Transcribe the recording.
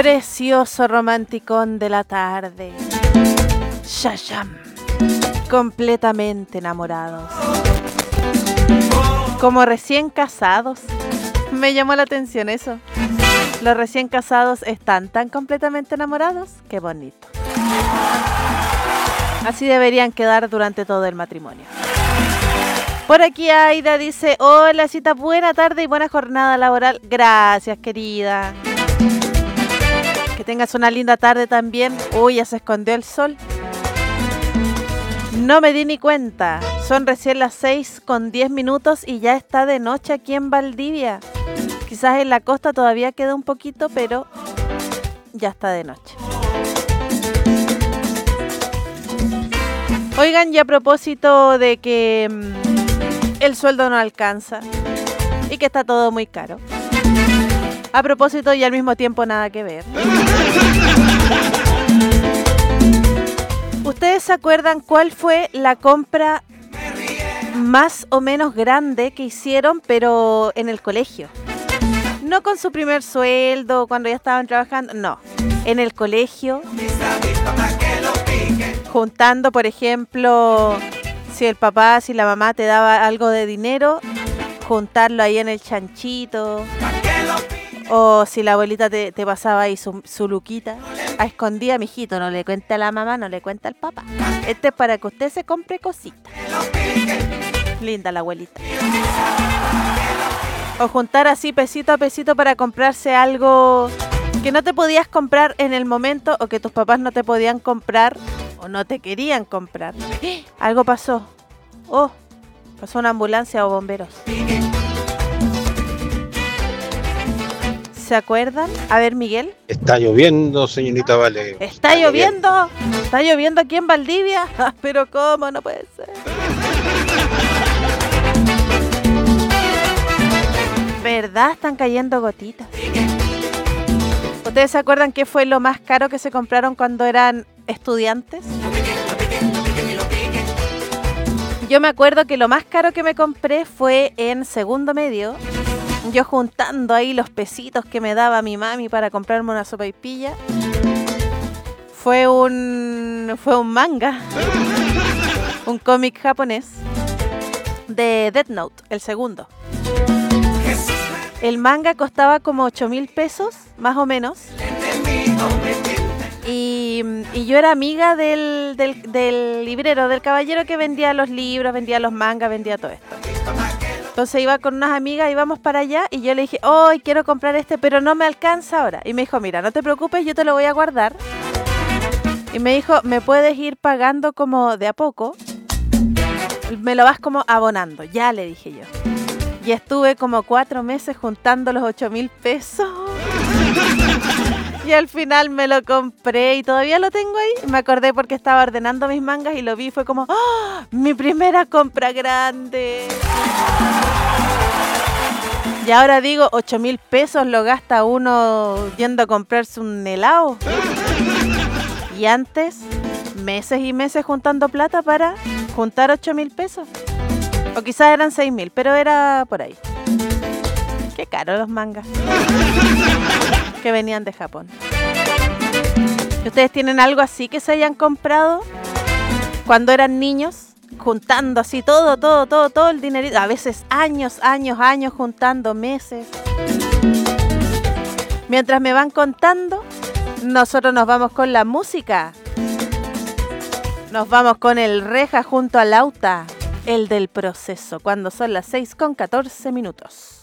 Precioso romanticón de la tarde. Shasham. Completamente enamorados. Como recién casados. Me llamó la atención eso. Los recién casados están tan completamente enamorados. Qué bonito. Así deberían quedar durante todo el matrimonio. Por aquí Aida dice: hola cita, buena tarde y buena jornada laboral. Gracias, querida. Que tengas una linda tarde también. Uy, ya se escondió el sol. No me di ni cuenta. Son recién las 6:10 y ya está de noche aquí en Valdivia. Quizás en la costa todavía queda un poquito, pero ya está de noche. Oigan, y a propósito de que el sueldo no alcanza y que está todo muy caro. A propósito y al mismo tiempo nada que ver. ¿Ustedes se acuerdan cuál fue la compra más o menos grande que hicieron, pero en el colegio? No con su primer sueldo, cuando ya estaban trabajando, no. En el colegio, juntando, por ejemplo, si el papá, si la mamá te daba algo de dinero, juntarlo ahí en el chanchito. O si la abuelita te pasaba ahí su luquita. A escondida, mijito, no le cuenta a la mamá, no le cuenta al papá. Este es para que usted se compre cositas. Linda la abuelita. O juntar así pesito a pesito para comprarse algo que no te podías comprar en el momento, o que tus papás no te podían comprar o no te querían comprar. Algo pasó. Oh, pasó una ambulancia o bomberos. ¿Se acuerdan? A ver, Miguel. Está lloviendo, señorita Vale. ¿Está lloviendo? ¿Está lloviendo aquí en Valdivia? Pero ¿cómo? No puede ser. ¿Verdad? Están cayendo gotitas. ¿Ustedes se acuerdan qué fue lo más caro que se compraron cuando eran estudiantes? Yo me acuerdo que lo más caro que me compré fue en segundo medio. Yo juntando ahí los pesitos que me daba mi mami para comprarme una sopaipilla. Fue un manga. Un cómic japonés de Death Note, el segundo. El manga costaba como 8,000 pesos, más o menos. Y yo era amiga del librero, del caballero que vendía los libros, vendía los mangas, vendía todo esto. Entonces iba con unas amigas, íbamos para allá y yo le dije: hoy quiero comprar este, pero no me alcanza ahora. Y me dijo: mira, no te preocupes, yo te lo voy a guardar. Y me dijo: me puedes ir pagando como de a poco. Me lo vas como abonando. Ya, le dije yo. Y estuve como 4 meses juntando los 8,000 pesos. Y al final me lo compré y todavía lo tengo ahí. Me acordé porque estaba ordenando mis mangas y lo vi y fue como: ¡oh! Mi primera compra grande. Y ahora digo, 8,000 pesos lo gasta uno yendo a comprarse un helado. Y antes, meses y meses juntando plata para juntar 8,000 pesos. O quizás eran 6,000, pero era por ahí. Qué caro los mangas. Que venían de Japón. ¿Ustedes tienen algo así que se hayan comprado cuando eran niños? Juntando así todo el dinerito. A veces años juntando, meses. Mientras me van contando, nosotros nos vamos con la música. Nos vamos con el Reja junto a Lauta, el del Proceso, cuando son las 6:14.